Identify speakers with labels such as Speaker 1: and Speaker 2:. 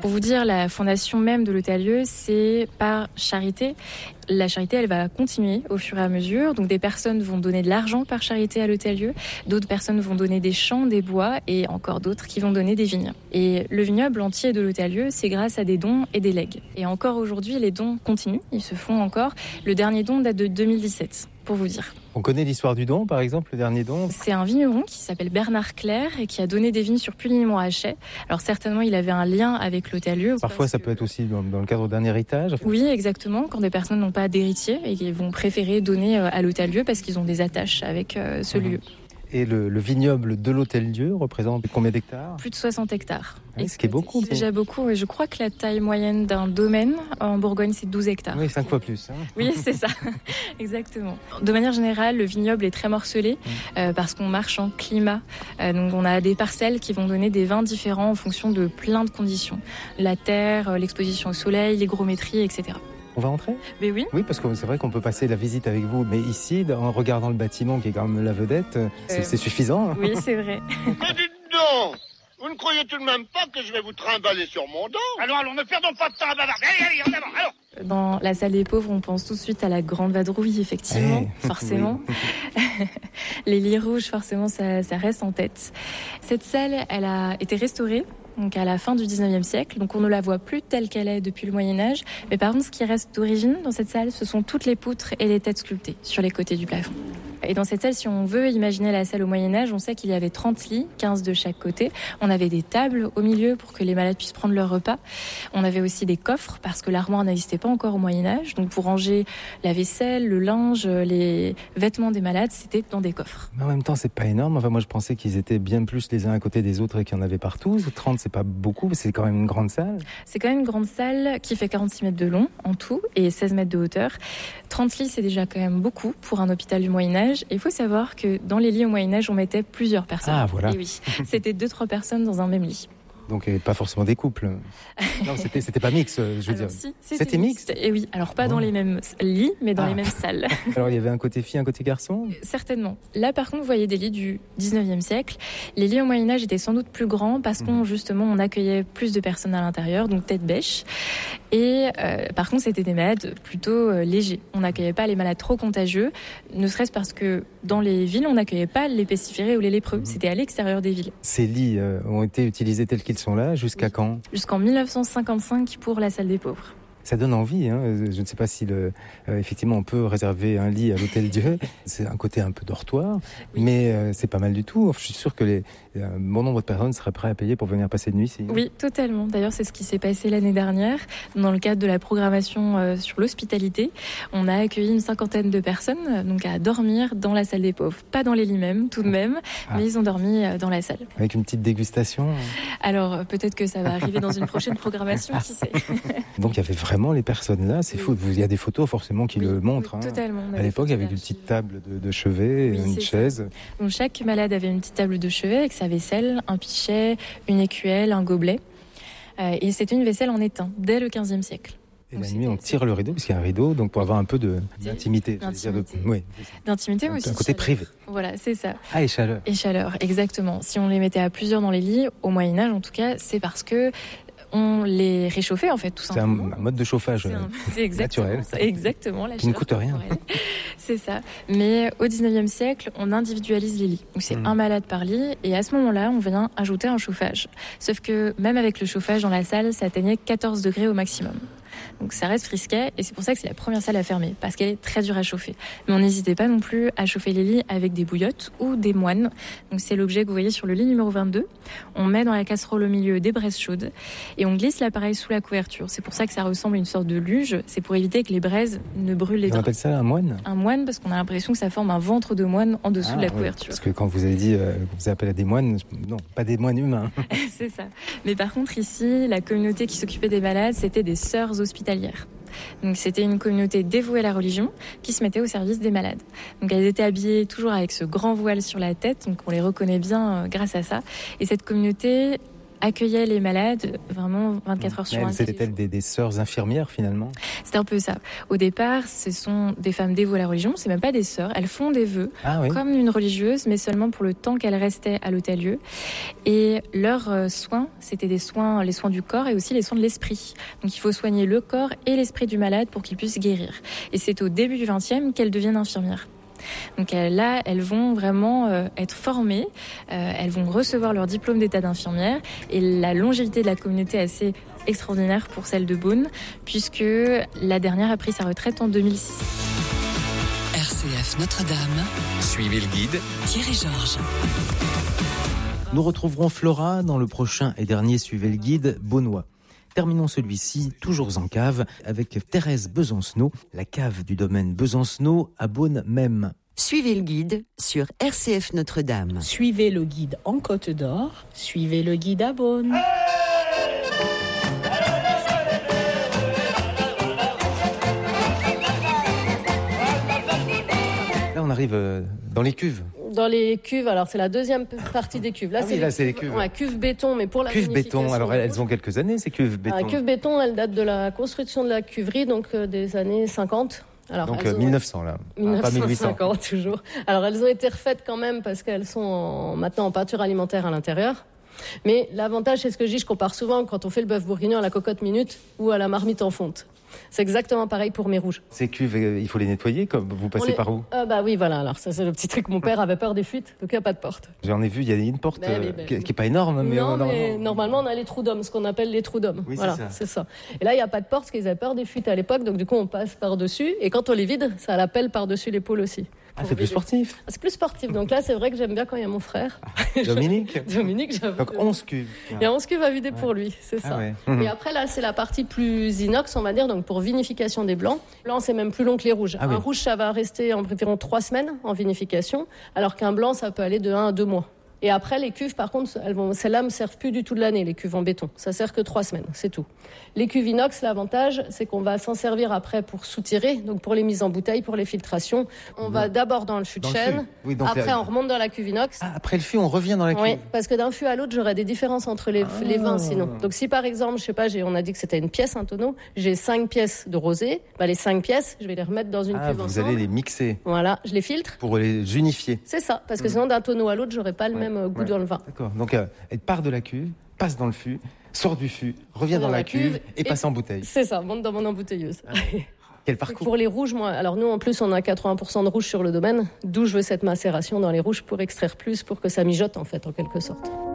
Speaker 1: Pour vous dire, la fondation même de l'Hôtel-Lieu, c'est par charité. La charité, elle va continuer au fur et à mesure. Donc des personnes vont donner de l'argent par charité à l'Hôtel-Lieu, d'autres personnes vont donner des champs, des bois et encore d'autres qui vont donner des vignes. Et le vignoble entier de l'Hôtel-Lieu, c'est grâce à des dons et des legs. Et encore aujourd'hui, les dons continuent, ils se font encore. Le dernier don date de 2017, pour vous dire.
Speaker 2: On connaît l'histoire du don, par exemple, le dernier don?
Speaker 1: C'est un vigneron qui s'appelle Bernard Clerc et qui a donné des vignes sur Puligny-Montrachet. Alors certainement, il avait un lien avec l'Hôtel-Lieu.
Speaker 2: Parfois, ça peut être aussi dans le cadre d'un héritage.
Speaker 1: Oui, exactement. Quand des personnes n'ont pas d'héritier et qui vont préférer donner à l'Hôtel-Lieu parce qu'ils ont des attaches avec ce lieu.
Speaker 2: Et le vignoble de l'Hôtel-Lieu représente combien d'hectares?
Speaker 1: Plus de 60 hectares.
Speaker 2: Oui, ce qui est beaucoup.
Speaker 1: C'est déjà beaucoup. Et je crois que la taille moyenne d'un domaine en Bourgogne, c'est 12 hectares.
Speaker 2: Oui, 5 fois plus.
Speaker 1: Oui, c'est ça. Exactement. De manière générale, le vignoble est très morcelé parce qu'on marche en climat. Donc on a des parcelles qui vont donner des vins différents en fonction de plein de conditions. La terre, l'exposition au soleil, l'hygrométrie, etc.
Speaker 2: On va entrer?
Speaker 1: Mais oui.
Speaker 2: Oui, parce que c'est vrai qu'on peut passer la visite avec vous. Mais ici, en regardant le bâtiment qui est quand même la vedette, c'est suffisant.
Speaker 1: Oui, c'est vrai.
Speaker 3: Mais dites donc, vous ne croyez tout de même pas que je vais vous trimballer sur mon dos? Allons, ne perdons pas de temps à bavarder. Allez, en avant, allons.
Speaker 1: Dans la salle des pauvres, on pense tout de suite à la grande vadrouille, effectivement, forcément. Oui. Les lits rouges, forcément, ça reste en tête. Cette salle, elle a été restaurée. Donc à la fin du 19e siècle. Donc on ne la voit plus telle qu'elle est depuis le Moyen-Âge. Mais par contre, ce qui reste d'origine dans cette salle, ce sont toutes les poutres et les têtes sculptées sur les côtés du plafond. Et dans cette salle, si on veut imaginer la salle au Moyen-Âge, on sait qu'il y avait 30 lits, 15 de chaque côté. On avait des tables au milieu pour que les malades puissent prendre leur repas. On avait aussi des coffres parce que l'armoire n'existait pas encore au Moyen-Âge. Donc pour ranger la vaisselle, le linge, les vêtements des malades, c'était dans des coffres.
Speaker 2: Mais en même temps, c'est pas énorme. Enfin, moi, je pensais qu'ils étaient bien plus les uns à côté des autres et qu'il y en avait partout. 30, c'est pas beaucoup, mais c'est quand même une grande salle.
Speaker 1: C'est quand même une grande salle qui fait 46 mètres de long en tout et 16 mètres de hauteur. 30 lits, c'est déjà quand même beaucoup pour un hôpital du Moyen-Âge. Et il faut savoir que dans les lits au Moyen-Âge, on mettait plusieurs personnes.
Speaker 2: Ah, voilà.
Speaker 1: Et oui, c'était 2-3 personnes dans un même lit.
Speaker 2: Donc, pas forcément des couples. Non, c'était pas mixte, je veux dire.
Speaker 1: Si,
Speaker 2: c'était mixte.
Speaker 1: Et oui, alors pas dans les mêmes lits, mais dans les mêmes salles.
Speaker 2: Alors, il y avait un côté fille, un côté garçon?
Speaker 1: Certainement. Là, par contre, vous voyez des lits du 19e siècle. Les lits au Moyen-Âge étaient sans doute plus grands parce on accueillait plus de personnes à l'intérieur, donc tête bêche. Et par contre, c'était des malades plutôt légers. On n'accueillait pas les malades trop contagieux, ne serait-ce parce que dans les villes, on n'accueillait pas les pestiférés ou les lépreux. C'était à l'extérieur des villes.
Speaker 2: Ces lits ont été utilisés tels qu'ils sont là jusqu'à quand?
Speaker 1: Jusqu'en 1955 pour la salle des pauvres.
Speaker 2: Ça donne envie. Je ne sais pas si effectivement on peut réserver un lit à l'Hôtel-Dieu. C'est un côté un peu dortoir, mais c'est pas mal du tout. Je suis sûr que bon nombre de personnes seraient prêtes à payer pour venir passer de nuit ici.
Speaker 1: Oui, totalement. D'ailleurs, c'est ce qui s'est passé l'année dernière. Dans le cadre de la programmation sur l'hospitalité, on a accueilli une 50aine de personnes donc à dormir dans la salle des pauvres. Pas dans les lits même, tout de même, mais ils ont dormi dans la salle.
Speaker 2: Avec une petite dégustation?
Speaker 1: Alors, peut-être que ça va arriver dans une prochaine programmation, qui sait.
Speaker 2: Donc, il y avait vraiment les personnes là, c'est fou. Il y a des photos forcément qui le montrent.
Speaker 1: Totalement.
Speaker 2: À l'époque, il y avait une petite table de chevet, une chaise.
Speaker 1: Donc, chaque malade avait une petite table de chevet avec sa vaisselle, un pichet, une écuelle, un gobelet. Et c'était une vaisselle en étain, dès le 15e siècle.
Speaker 2: Et la nuit, on tire le rideau, parce qu'il y a un rideau, donc pour avoir un peu d'intimité.
Speaker 1: D'intimité, mais aussi
Speaker 2: un côté privé.
Speaker 1: Voilà, c'est ça.
Speaker 2: Ah, et chaleur.
Speaker 1: Et chaleur, exactement. Si on les mettait à plusieurs dans les lits, au Moyen-Âge en tout cas, c'est parce que on les réchauffait en fait, tout simplement.
Speaker 2: C'est un mode de chauffage naturel.
Speaker 1: Exactement.
Speaker 2: Qui ne coûte rien.
Speaker 1: C'est ça. Mais au 19e siècle, on individualise les lits. Donc c'est un malade par lit et à ce moment-là, on vient ajouter un chauffage. Sauf que même avec le chauffage dans la salle, ça atteignait 14 degrés au maximum. Donc ça reste risqué et c'est pour ça que c'est la première salle à fermer parce qu'elle est très dure à chauffer. Mais on n'hésitait pas non plus à chauffer les lits avec des bouillottes ou des moines. Donc c'est l'objet que vous voyez sur le lit numéro 22. On met dans la casserole au milieu des braises chaudes et on glisse l'appareil sous la couverture. C'est pour ça que ça ressemble à une sorte de luge. C'est pour éviter que les braises ne brûlent les draps.
Speaker 2: On appelle ça un moine?
Speaker 1: Un moine parce qu'on a l'impression que ça forme un ventre de moine en dessous de la couverture.
Speaker 2: Parce que quand vous avez dit que vous appelez des moines, non, pas des moines humains.
Speaker 1: C'est ça. Mais par contre ici, la communauté qui s'occupait des malades, c'était des sœurs hospitalières. Donc c'était une communauté dévouée à la religion qui se mettait au service des malades. Donc elles étaient habillées toujours avec ce grand voile sur la tête, donc on les reconnaît bien grâce à ça. Et cette communauté accueillait les malades vraiment 24 heures sur 24.
Speaker 2: C'était-elles des sœurs infirmières finalement?
Speaker 1: C'est un peu ça. Au départ, ce sont des femmes dévouées à la religion, c'est même pas des sœurs, elles font des vœux comme une religieuse, mais seulement pour le temps qu'elles restaient à l'hôtel-lieu. Et leurs soins, c'était les soins du corps et aussi les soins de l'esprit. Donc il faut soigner le corps et l'esprit du malade pour qu'il puisse guérir. Et c'est au début du XXe qu'elles deviennent infirmières. Donc là, elles vont vraiment être formées, elles vont recevoir leur diplôme d'état d'infirmière et la longévité de la communauté est assez extraordinaire pour celle de Beaune, puisque la dernière a pris sa retraite en 2006.
Speaker 4: RCF Notre-Dame. Suivez le guide. Thierry Georges.
Speaker 2: Nous retrouverons Flora dans le prochain et dernier Suivez le guide beaunois. Terminons celui-ci, toujours en cave, avec Thérèse Besancenot, la cave du domaine Besancenot à Beaune même.
Speaker 5: Suivez le guide sur RCF Notre-Dame.
Speaker 6: Suivez le guide en Côte d'Or, suivez le guide à Beaune.
Speaker 2: Là, on arrive dans les cuves.
Speaker 7: Dans les cuves, alors c'est la deuxième partie des cuves. Là,
Speaker 2: c'est les cuves.
Speaker 7: Ouais, cuves béton, mais pour la
Speaker 2: cuves béton, alors elles ont quelques années, ces cuves béton.
Speaker 7: La cuve béton, elle date de la construction de la cuverie, donc des années 50. Alors,
Speaker 2: donc 1900 là,
Speaker 7: 1950 pas 1800. Toujours. Alors elles ont été refaites quand même parce qu'elles sont maintenant en peinture alimentaire à l'intérieur. Mais l'avantage, c'est ce que je dis, je compare souvent quand on fait le bœuf bourguignon à la cocotte minute ou à la marmite en fonte. C'est exactement pareil pour mes rouges.
Speaker 2: Ces cuves, il faut les nettoyer, comme vous passez par où?
Speaker 7: Oui, voilà, alors ça c'est le petit truc, mon père avait peur des fuites, donc il n'y a pas de porte.
Speaker 2: J'en ai vu, il y a une porte qui n'est pas énorme. Mais
Speaker 7: normalement on a les trous d'hommes, ce qu'on appelle les trous d'hommes.
Speaker 2: Oui,
Speaker 7: voilà, c'est ça. Et là il n'y a pas de porte, parce qu'ils avaient peur des fuites à l'époque, donc du coup on passe par-dessus, et quand on les vide, ça a la pelle par-dessus l'épaule aussi.
Speaker 2: C'est plus sportif.
Speaker 7: C'est plus sportif, donc là c'est vrai que j'aime bien quand il y a mon frère.
Speaker 2: Dominique,
Speaker 7: j'avoue.
Speaker 2: Donc 11 cuves.
Speaker 7: Il y a 11 cuves à vider pour lui, c'est ça. Et après là c'est la partie plus inox, on va dire, donc pour vinification des blancs. Blanc c'est même plus long que les rouges. Un rouge ça va rester environ 3 semaines en vinification, alors qu'un blanc ça peut aller de 1 à 2 mois. Et après, les cuves, par contre, celles-là ne servent plus du tout de l'année, les cuves en béton. Ça sert que 3 semaines, c'est tout. Les cuves inox, l'avantage, c'est qu'on va s'en servir après pour soutirer, donc pour les mises en bouteille, pour les filtrations. On va d'abord dans le fût de chêne, après on remonte dans la cuve inox.
Speaker 2: Après le fût, on revient dans la cuve.
Speaker 7: Oui, parce que d'un fût à l'autre, j'aurais des différences entre les vins sinon. Donc si par exemple, je sais pas, on a dit que c'était une pièce, un tonneau, j'ai 5 pièces de rosé, les 5 pièces, je vais les remettre dans une cuve ensemble.
Speaker 2: Vous allez les mixer.
Speaker 7: Voilà, je les filtre.
Speaker 2: Pour les unifier.
Speaker 7: C'est ça, parce que sinon d'un tonneau à l'autre, j'aurais pas le même goût dans le vin.
Speaker 2: D'accord, donc elle part de la cuve, passe dans le fût, sort du fût, revient dans la cuve et passe en bouteille.
Speaker 7: C'est ça, monte dans mon embouteilleuse.
Speaker 2: Quel parcours?
Speaker 7: Pour les rouges, alors nous en plus on a 80% de rouge sur le domaine, d'où je veux cette macération dans les rouges pour extraire plus, pour que ça mijote en fait en quelque sorte.